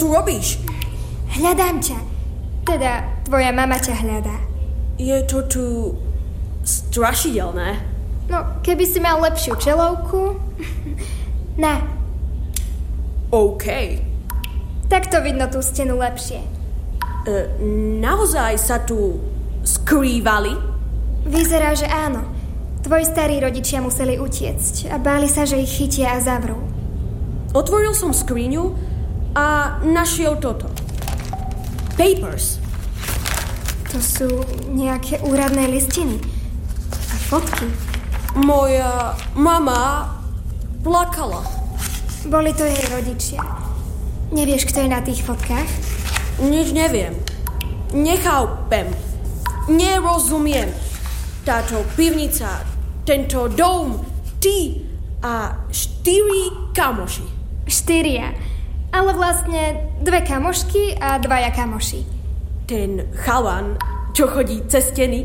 tu robíš? Hľadám ťa. Teda, tvoja mama ťa hľadá. Je to tu strašidelné. No, keby si mal lepšiu čelovku... Na. OK. Tak to vidno tú stenu lepšie. Naozaj sa tu skrývali? Vyzerá, že áno. Tvoji starí rodičia museli utiecť a báli sa, že ich chytia a zavrú. Otvoril som skriňu a našiel toto. Papers. To sú nejaké úradné listiny. A fotky. Moja mama plakala. Boli to jej rodičia. Nevieš, kto je na tých fotkách? Nič neviem. Nechápem. Nerozumiem. Táto pivnica, tento dom, ty a 4 kamoši. 4. Ale vlastne 2 kamošky a 2 kamoši. Ten chalan, čo chodí cez steny.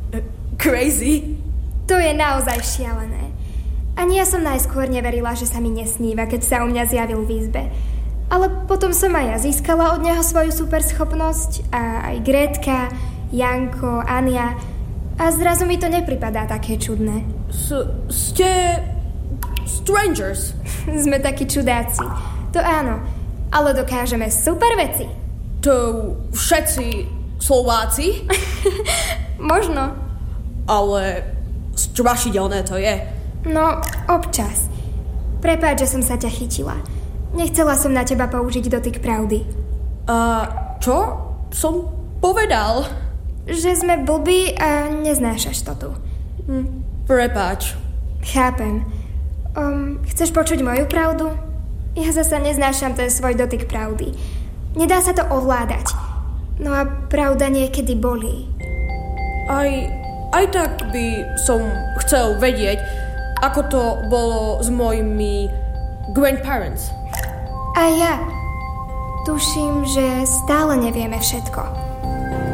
Crazy. To je naozaj šialené. Ani ja som najskôr neverila, že sa mi nesníva, keď sa u mňa zjavil v izbe. Ale potom som aj ja získala od neho svoju superschopnosť a aj Gretka, Janko, Ania. A zrazu mi to nepripadá také čudné. Ste strangers. Sme takí čudáci. To áno, ale dokážeme super veci. To všetci Slováci? Možno. Ale strašidelné to je. No, občas. Prepáč, že som sa ťa chytila. Nechcela som na teba použiť dotyk pravdy. A čo som povedal? Že sme blbí a neznášaš to tu. Prepáč. Chápem. Chceš počuť moju pravdu? Ja zasa neznášam ten svoj dotyk pravdy. Nedá sa to ovládať. No a pravda niekedy bolí. Aj tak by som chcel vedieť, ako to bolo s mojimi grandparents. A ja. Tuším, že stále nevieme všetko.